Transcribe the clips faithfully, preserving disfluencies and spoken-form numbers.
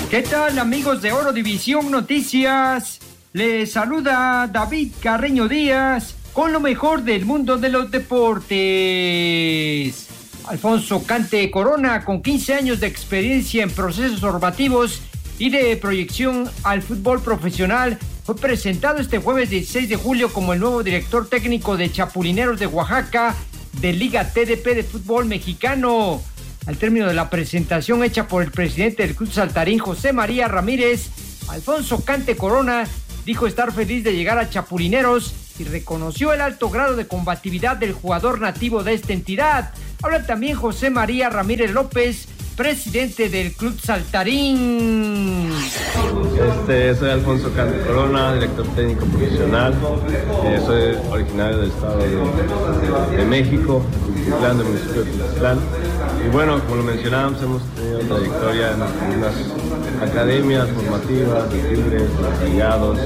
¿Qué tal, amigos de Oro División Noticias? Les saluda David Carreño Díaz con lo mejor del mundo de los deportes. Alfonso Cante Corona, con quince años de experiencia en procesos formativos y de proyección al fútbol profesional, fue presentado este jueves dieciséis de julio como el nuevo director técnico de Chapulineros de Oaxaca de Liga T D P de fútbol mexicano. Al término de la presentación hecha por el presidente del Club Saltarín, José María Ramírez, Alfonso Cante Corona dijo estar feliz de llegar a Chapulineros y reconoció el alto grado de combatividad del jugador nativo de esta entidad. Habla también José María Ramírez López, presidente del Club Saltarín. Este, soy Alfonso Cante Corona, director técnico profesional. Eh, soy originario del estado de, de, de México, Tultitlán, del municipio de Tultitlán. Y bueno, como lo mencionábamos, hemos tenido trayectoria en, en unas academias formativas, de Tigres, de Rayados.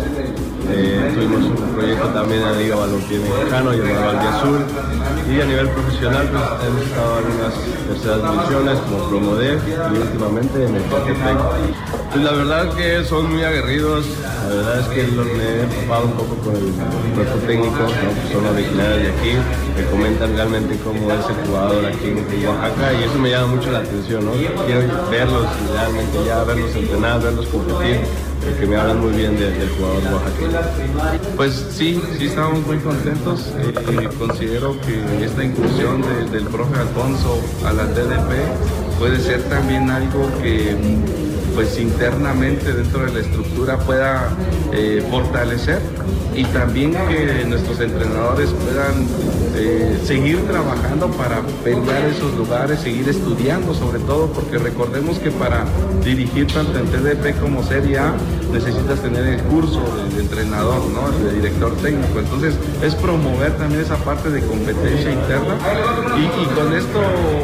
Eh, tuvimos un proyecto también en la Liga Balompié Mexicano llamado Albiazul, y a nivel profesional pues, hemos estado en unas terceras divisiones como Promodef y últimamente en el Catepec. Pues la verdad que son muy aguerridos, la verdad es que los, me he empapado un poco con el cuerpo técnico, ¿no? Pues son originarios de aquí, me comentan realmente cómo es el jugador aquí en Oaxaca y eso me llama mucho la atención, ¿no? Quiero verlos realmente ya, verlos entrenar, verlos competir. Que me hablan muy bien de, del jugador oaxaqueño. Pues sí, sí estamos muy contentos. Eh, considero que esta incursión de, del profe Alfonso a la T D P puede ser también algo que pues internamente dentro de la estructura pueda eh, fortalecer y también que nuestros entrenadores puedan eh, seguir trabajando para pelear esos lugares, seguir estudiando sobre todo, porque recordemos que para dirigir tanto en T D P como Serie A necesitas tener el curso de, de entrenador, ¿no? De director técnico. Entonces es promover también esa parte de competencia interna y, y con esto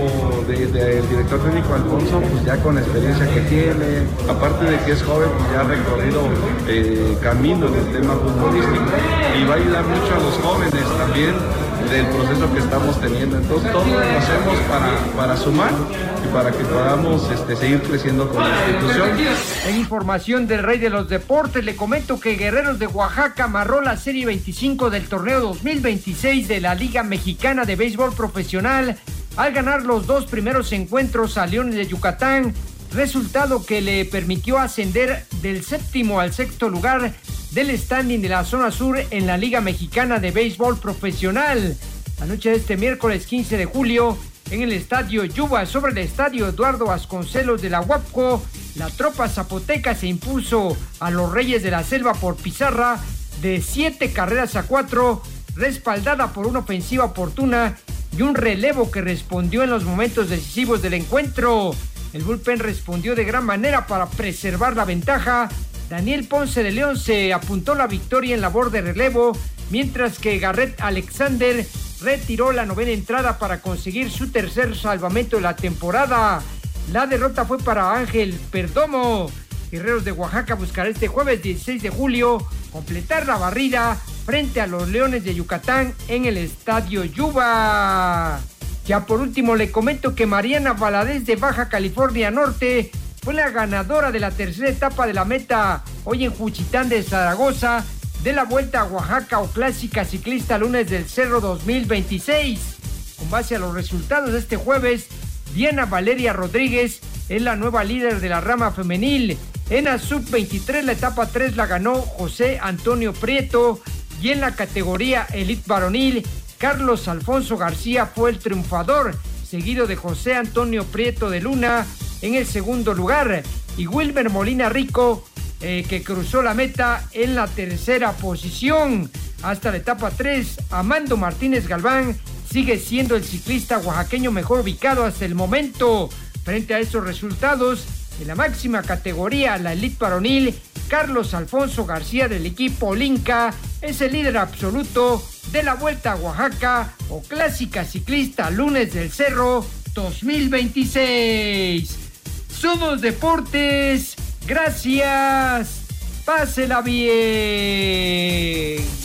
del de, de director técnico Alfonso, pues ya con la experiencia que tiene, aparte de que es joven, pues ya ha recorrido eh, camino en el tema futbolístico y va a ayudar mucho a los jóvenes también del proceso que estamos teniendo. Entonces todo lo hacemos para, para sumar y para que podamos este, seguir creciendo con la institución. En información del Rey de los Deportes, le comento que Guerreros de Oaxaca amarró la Serie veinticinco del torneo dos mil veintiséis de la Liga Mexicana de Béisbol Profesional al ganar los dos primeros encuentros a Leones de Yucatán, resultado que le permitió ascender del séptimo al sexto lugar del standing de la zona sur en la Liga Mexicana de Béisbol Profesional. La noche de este miércoles quince de julio, en el Estadio Yuba sobre el Estadio Eduardo Vasconcelos de la Huapco, la tropa zapoteca se impuso a los Reyes de la Selva por pizarra de siete carreras a cuatro, respaldada por una ofensiva oportuna y un relevo que respondió en los momentos decisivos del encuentro. El bullpen respondió de gran manera para preservar la ventaja. Daniel Ponce de León se apuntó la victoria en labor de relevo, mientras que Garrett Alexander retiró la novena entrada para conseguir su tercer salvamento de la temporada. La derrota fue para Ángel Perdomo. Guerreros de Oaxaca buscará este jueves dieciséis de julio completar la barrida frente a los Leones de Yucatán en el Estadio Yuba. Ya por último le comento que Mariana Valadez de Baja California Norte fue la ganadora de la tercera etapa de la meta hoy en Juchitán de Zaragoza de la Vuelta a Oaxaca o Clásica Ciclista Lunes del Cerro dos mil veintiséis. Con base a los resultados de este jueves, Diana Valeria Rodríguez es la nueva líder de la rama femenil. En la sub veintitrés la etapa tres la ganó José Antonio Prieto y en la categoría Elite Varonil Carlos Alfonso García fue el triunfador, seguido de José Antonio Prieto de Luna en el segundo lugar y Wilmer Molina Rico eh, que cruzó la meta en la tercera posición. Hasta la etapa tres, Amando Martínez Galván sigue siendo el ciclista oaxaqueño mejor ubicado hasta el momento. Frente a estos resultados, en la máxima categoría, la Elite Varonil, Carlos Alfonso García del equipo Olinca es el líder absoluto de la Vuelta a Oaxaca o Clásica Ciclista Lunes del Cerro dos mil veintiséis. Somos Deportes, gracias, pásela bien.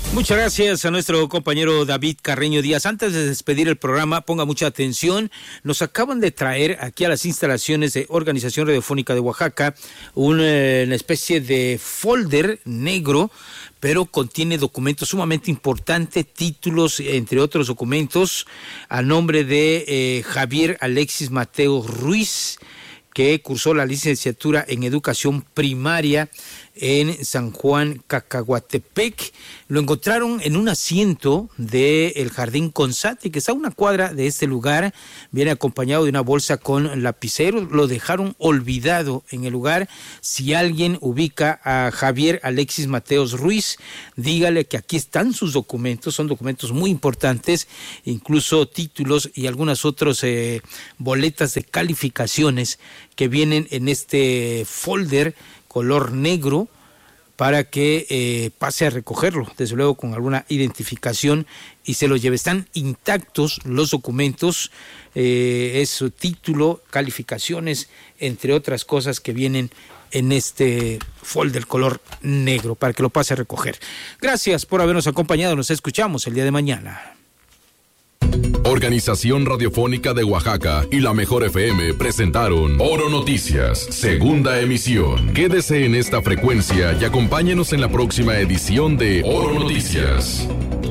Muchas gracias a nuestro compañero David Carreño Díaz. Antes de despedir el programa, ponga mucha atención. Nos acaban de traer aquí a las instalaciones de Organización Radiofónica de Oaxaca una, una especie de folder negro, pero contiene documentos sumamente importantes, títulos, entre otros documentos, a nombre de eh, Javier Alexis Mateo Ruiz, que cursó la licenciatura en Educación Primaria en San Juan Cacahuatepec. Lo encontraron en un asiento del Jardín Consati, que está a una cuadra de este lugar. Viene acompañado de una bolsa con lapiceros. Lo dejaron olvidado en el lugar. Si alguien ubica a Javier Alexis Mateos Ruiz, dígale que aquí están sus documentos. Son documentos muy importantes, incluso títulos y algunas otras eh, boletas de calificaciones que vienen en este folder color negro, para que eh, pase a recogerlo, desde luego con alguna identificación, y se lo lleve. Están intactos los documentos, eh, es su título, calificaciones, entre otras cosas que vienen en este folder color negro, para que lo pase a recoger. Gracias por habernos acompañado, nos escuchamos el día de mañana. Organización Radiofónica de Oaxaca y La Mejor F M presentaron Oro Noticias, segunda emisión. Quédese en esta frecuencia y acompáñenos en la próxima edición de Oro Noticias.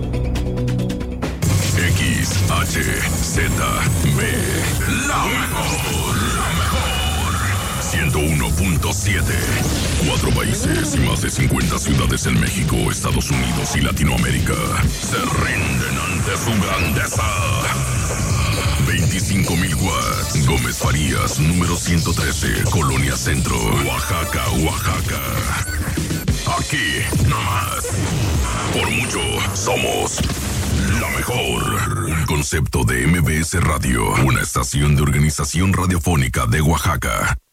X, H, Z, B, La Mejor, La Mejor. ciento uno punto siete. Cuatro países y más de cincuenta ciudades en México, Estados Unidos y Latinoamérica se rinden ante su grandeza. veinticinco mil watts. Gómez Farías, número ciento trece, Colonia Centro, Oaxaca, Oaxaca. Aquí, nomás. Por mucho, somos la mejor. Un concepto de M B S Radio, una estación de Organización Radiofónica de Oaxaca.